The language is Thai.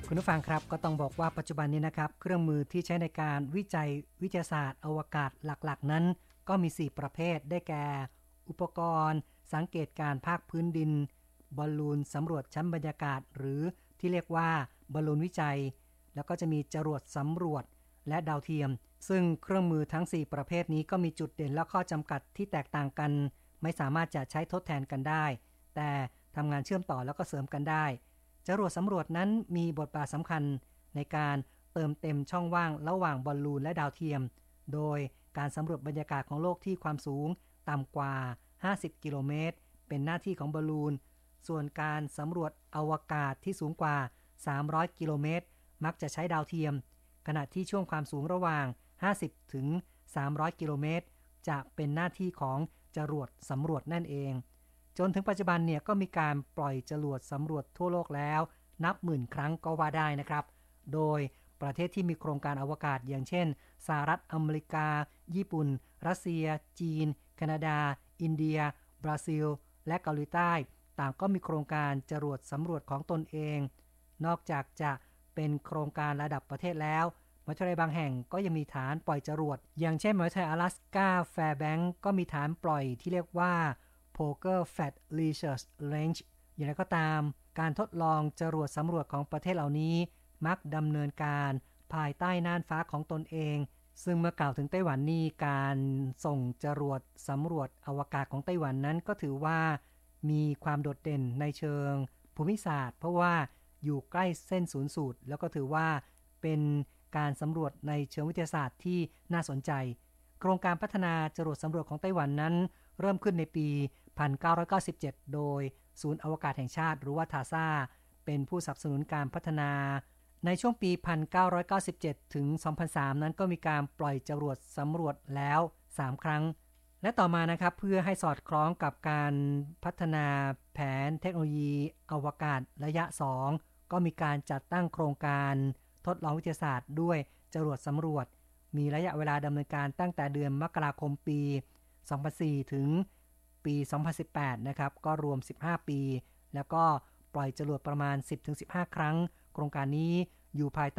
คุณผู้ฟังครับก็ต้องบอกว่าปัจจุบันนี้นะครับเครื่องมือที่ใช้ในการวิจัยวิทยาศาสตร์อวกาศหลักๆนั้นก็มี4ประเภทได้แก่อุปกรณ์สังเกตการภาคพื้นดินบอลลูนสำรวจชั้นบรรยากาศหรือที่เรียกว่าบอลลูนวิจัยแล้วก็จะมีจรวดสำรวจและดาวเทียมซึ่งเครื่องมือทั้ง4ประเภทนี้ก็มีจุดเด่นและข้อจำกัดที่แตกต่างกันไม่สามารถจะใช้ทดแทนกันได้แต่ทำงานเชื่อมต่อแล้วก็เสริมกันได้จรวดสำรวจนั้นมีบทบาทสำคัญในการเติมเต็มช่องว่างระหว่างบอลลูนและดาวเทียมโดยการสำรวจบรรยากาศของโลกที่ความสูงต่ำกว่า50กิโลเมตรเป็นหน้าที่ของบอลลูนส่วนการสำรวจอวกาศที่สูงกว่า300กิโลเมตรมักจะใช้ดาวเทียมขณะที่ช่วงความสูงระหว่าง50ถึง300กิโลเมตรจะเป็นหน้าที่ของจรวดสำรวจนั่นเองจนถึงปัจจุบันเนี่ยก็มีการปล่อยจรวดสำรวจทั่วโลกแล้วนับหมื่นครั้งก็ว่าได้นะครับโดยประเทศที่มีโครงการอวกาศอย่างเช่นสหรัฐอเมริกาญี่ปุ่นรัสเซียจีนแคนาดาอินเดียบราซิลและเกาหลีใต้ต่างก็มีโครงการจรวดสำรวจของตนเองนอกจากจะเป็นโครงการระดับประเทศแล้วมหาวิทยาลัยบางแห่งก็ยังมีฐานปล่อยจรวดอย่างเช่นมหาวิทยาลัย阿拉斯กาแฟร์แบงก์ก็มีฐานปล่อยที่เรียกว่าPoker Flat Research Range อย่างไรก็ตามการทดลองจรวดสำรวจของประเทศเหล่านี้มักดำเนินการภายใต้น่านฟ้าของตนเองซึ่งเมื่อกล่าวถึงไต้หวันนี่การส่งจรวดสำรวจอวกาศของไต้หวันนั้นก็ถือว่ามีความโดดเด่นในเชิงภูมิศาสตร์เพราะว่าอยู่ใกล้เส้นศูนย์สูตรแล้วก็ถือว่าเป็นการสำรวจในเชิงวิทยาศาสตร์ที่น่าสนใจโครงการพัฒนาจรวดสำรวจของไต้หวันนั้นเริ่มขึ้นในปี1997โดยศูนย์อวกาศแห่งชาติหรือว่าทาซ่าเป็นผู้สนับสนุนการพัฒนาในช่วงปี1997ถึง2003นั้นก็มีการปล่อยจรวดสำรวจแล้ว3ครั้งและต่อมานะครับเพื่อให้สอดคล้องกับการพัฒนาแผนเทคโนโลยีอวกาศระยะ2ก็มีการจัดตั้งโครงการทดลองวิทยาศาสตร์ด้วยจรวดสำรวจมีระยะเวลาดำเนินการตั้งแต่เดือนมกราคมปี2004ถึงปี2018นะครับก็รวม15ปีแล้วก็ปล่อยจรวดประมาณ 10-15 ครั้งโครงการนี้อยู่ภายใต้